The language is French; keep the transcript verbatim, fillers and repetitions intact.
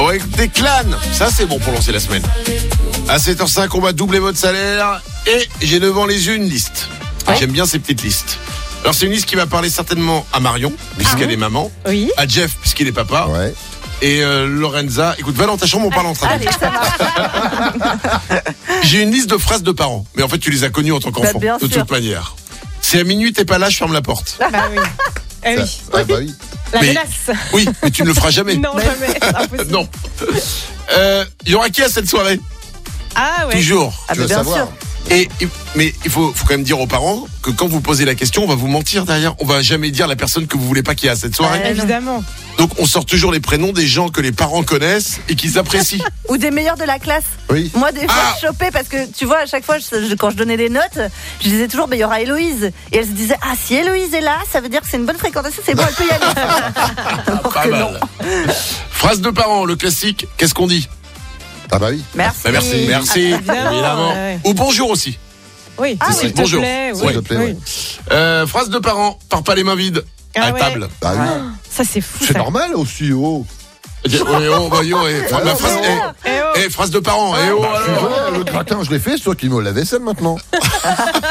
va écouter Clan. Ça, c'est bon pour lancer la semaine. À sept heures cinq, on va doubler votre salaire. Et j'ai devant les yeux une liste. Ouais. J'aime bien ces petites listes. Alors, c'est une liste qui va parler certainement à Marion, puisqu'elle ah. est maman. Oui. À Jeff, puisqu'il est papa. Ouais. Et euh, Lorenza. Écoute, va dans ta chambre, on parle entre amis. J'ai une liste de phrases de parents. Mais en fait, tu les as connues en tant qu'enfant, bah, de sûr. toute manière. Si à minuit, t'es pas là, je ferme la porte. Bah oui. Eh oui. Ah bah oui. La mais, menace. Oui, mais tu ne le feras jamais. Non, jamais. Impossible. Non. Il euh, y aura qui à cette soirée? Ah ouais. Toujours. Ah, tu veux bien savoir. sûr. Et, mais il faut, faut quand même dire aux parents que quand vous posez la question, on va vous mentir derrière. On va jamais dire la personne que vous voulez pas qu'il y ait à cette soirée. Euh, évidemment. Donc on sort toujours les prénoms des gens que les parents connaissent et qu'ils apprécient. Ou des meilleurs de la classe. Oui. Moi, des fois, Ah. je chopais parce que tu vois, à chaque fois, je, quand je donnais des notes, je disais toujours, mais il y aura Héloïse. Et elle se disait, ah, si Héloïse est là, ça veut dire que c'est une bonne fréquentation, c'est bon, elle peut y aller. Alors Pas que mal. non. Phrase de parents, le classique. Qu'est-ce qu'on dit? Ah bah oui. Merci. Bah, merci, merci, évidemment, évidemment. ouais. Ou bonjour aussi. Oui. Ah, s'il oui. te Bonjour. plaît. S'il Oui. te plaît, oui. ouais. Euh, phrase de parents, pars pas les mains vides Ah à ouais. table. Bah oui. Ça c'est fou. C'est ça. normal aussi, oh. Eh, oh, bah, yo, eh, Ah, la non, phrase, non. eh, Eh oh. eh, phrase de parents. Eh, oh, Bah, alors. tu vois, le gratin, je l'ai fait, c'est toi qui me la vaisselle maintenant.